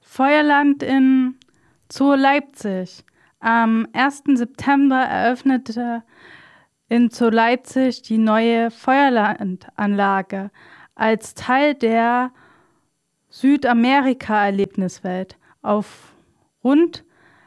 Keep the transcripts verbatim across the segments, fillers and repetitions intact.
Feuerland in Zoo Leipzig. Am ersten September eröffnete in Zoo Leipzig die neue Feuerlandanlage als Teil der Südamerika-Erlebniswelt. Auf rund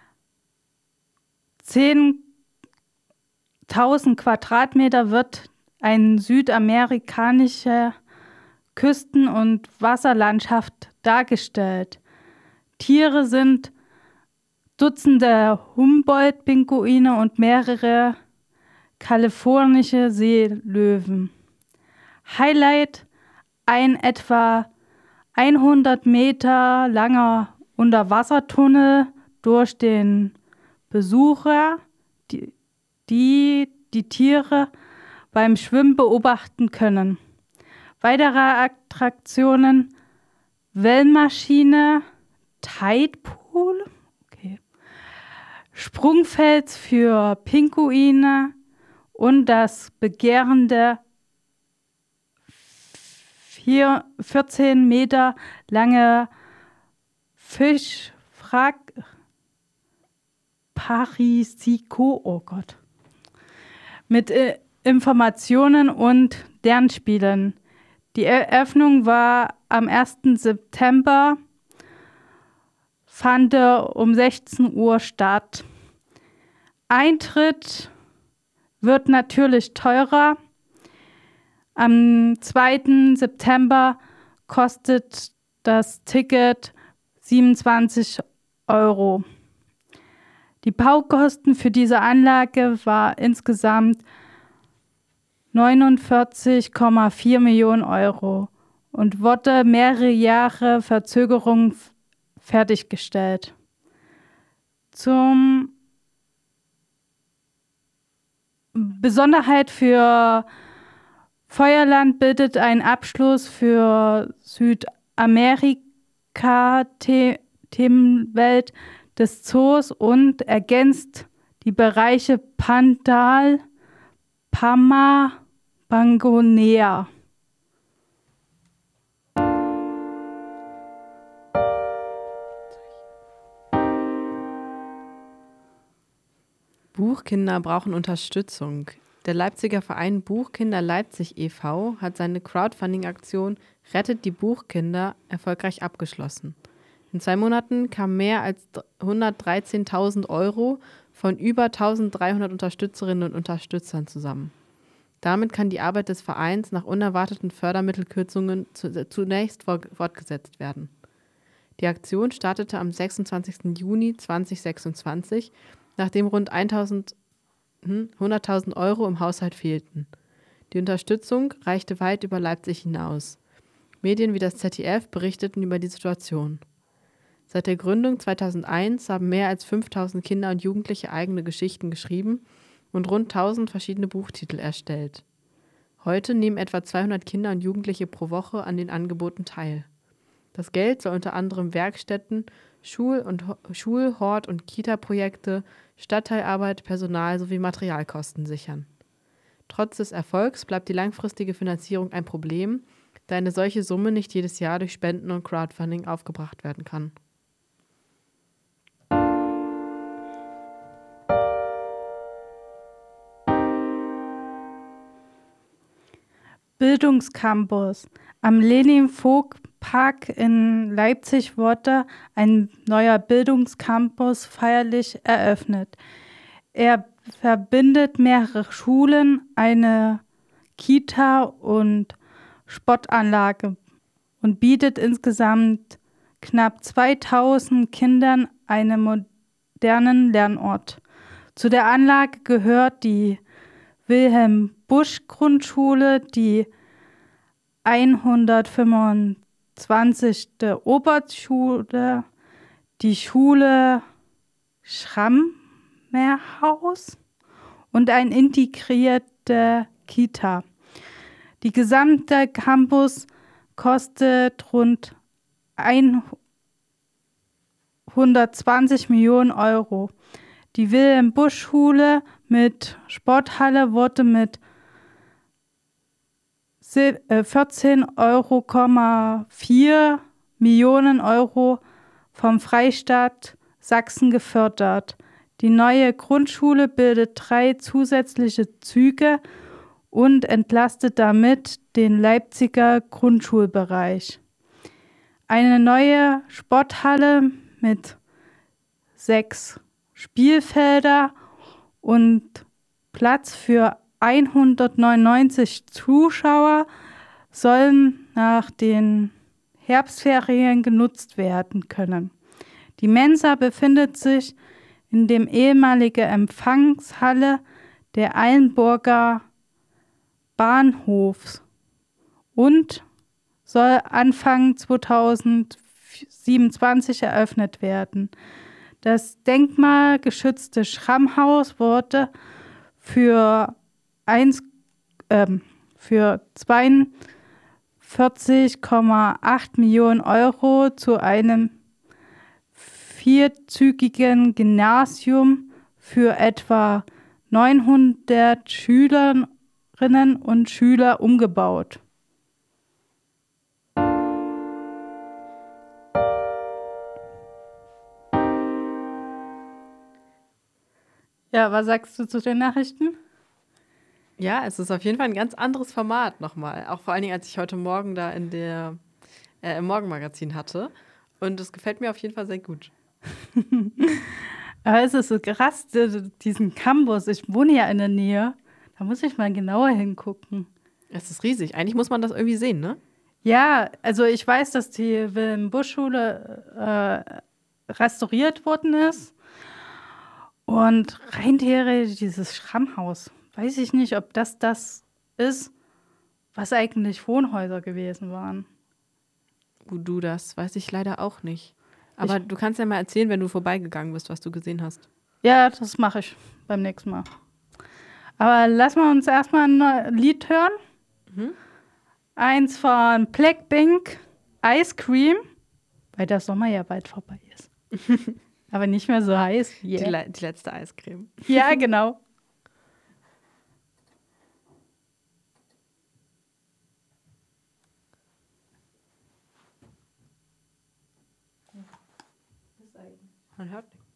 zehntausend Quadratmeter wird eine südamerikanische Küsten- und Wasserlandschaft dargestellt. Tiere sind Dutzende Humboldt-Pinguine und mehrere kalifornische Seelöwen. Highlight: ein etwa hundert Meter langer Unterwassertunnel, durch den Besucher die, die die Tiere beim Schwimmen beobachten können. Weitere Attraktionen: Wellenmaschine, Tidepool, okay, Sprungfels für Pinguine und das begehrende vierzehn Meter lange Fischwrack Parisico, oh Gott, mit äh, Informationen und Lernspielen. Die Eröffnung war am ersten September, fand um sechzehn Uhr statt. Eintritt wird natürlich teurer. Am zweiten September kostet das Ticket siebenundzwanzig Euro. Die Baukosten für diese Anlage war insgesamt neunundvierzig Komma vier Millionen Euro und wurde mehrere Jahre Verzögerung fertiggestellt. Zum Besonderheit für Feuerland bildet ein Abschluss für Südamerika-Themenwelt des Zoos und ergänzt die Bereiche Pandal, Pama, Pangonea. Buchkinder brauchen Unterstützung. Der Leipziger Verein Buchkinder Leipzig e V hat seine Crowdfunding-Aktion Rettet die Buchkinder erfolgreich abgeschlossen. In zwei Monaten kamen mehr als hundertdreizehntausend Euro von über eintausenddreihundert Unterstützerinnen und Unterstützern zusammen. Damit kann die Arbeit des Vereins nach unerwarteten Fördermittelkürzungen zunächst fortgesetzt werden. Die Aktion startete am sechsundzwanzigsten Juni zweitausendsechsundzwanzig, nachdem rund hunderttausend Euro im Haushalt fehlten. Die Unterstützung reichte weit über Leipzig hinaus. Medien wie das Z D F berichteten über die Situation. Seit der Gründung zweitausendeins haben mehr als fünftausend Kinder und Jugendliche eigene Geschichten geschrieben und rund tausend verschiedene Buchtitel erstellt. Heute nehmen etwa zweihundert Kinder und Jugendliche pro Woche an den Angeboten teil. Das Geld soll unter anderem Werkstätten, Schul- und Schul-, Hort- und Kita-Projekte, Stadtteilarbeit, Personal sowie Materialkosten sichern. Trotz des Erfolgs bleibt die langfristige Finanzierung ein Problem, da eine solche Summe nicht jedes Jahr durch Spenden und Crowdfunding aufgebracht werden kann. Bildungscampus. Am Lenin-Vogt-Park in Leipzig wurde ein neuer Bildungscampus feierlich eröffnet. Er verbindet mehrere Schulen, eine Kita und Sportanlage und bietet insgesamt knapp zweitausend Kindern einen modernen Lernort. Zu der Anlage gehört die Wilhelm-Busch-Grundschule, die hundertfünfundzwanzigste Oberschule, die Schule Schrammerhaus und ein integrierte Kita. Die gesamte Campus kostet rund hundertzwanzig Millionen Euro. Die Wilhelm-Busch-Schule mit Sporthalle wurde mit vierzehn Komma vier Millionen Euro vom Freistaat Sachsen gefördert. Die neue Grundschule bildet drei zusätzliche Züge und entlastet damit den Leipziger Grundschulbereich. Eine neue Sporthalle mit sechs Spielfelder und Platz für hundertneunundneunzig Zuschauer sollen nach den Herbstferien genutzt werden können. Die Mensa befindet sich in dem ehemaligen Empfangshalle der Eilenburger Bahnhofs und soll Anfang zweitausendsiebenundzwanzig eröffnet werden. Das denkmalgeschützte Schrammhaus wurde für, eins, ähm, für zweiundvierzig Komma acht Millionen Euro zu einem vierzügigen Gymnasium für etwa neunhundert Schülerinnen und Schüler umgebaut. Ja, was sagst du zu den Nachrichten? Ja, es ist auf jeden Fall ein ganz anderes Format nochmal. Auch vor allen Dingen, als ich heute Morgen da in der, äh, im Morgenmagazin hatte. Und es gefällt mir auf jeden Fall sehr gut. Aber es ist so krass, diesen Campus. Ich wohne ja in der Nähe. Da muss ich mal genauer hingucken. Es ist riesig. Eigentlich muss man das irgendwie sehen, ne? Ja, also ich weiß, dass die Wilhelm-Busch-Schule äh, restauriert worden ist. Und rein theoretisch dieses Schrammhaus. Weiß ich nicht, ob das das ist, was eigentlich Wohnhäuser gewesen waren. Wo du das, weiß ich leider auch nicht. Aber Ich, du kannst ja mal erzählen, wenn du vorbeigegangen bist, was du gesehen hast. ja, das mache ich beim nächsten Mal. Aber lassen wir uns erstmal ein Lied hören. Mhm. Eins von Blackpink, Ice Cream, weil der Sommer ja bald vorbei ist. Aber nicht mehr so heiß. Yeah. Die, le die letzte Eiscreme. Ja, genau. Man hört nichts.